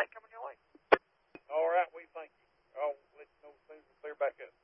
coming your way. All right, we thank you. I'll let you know as soon as we clear back up.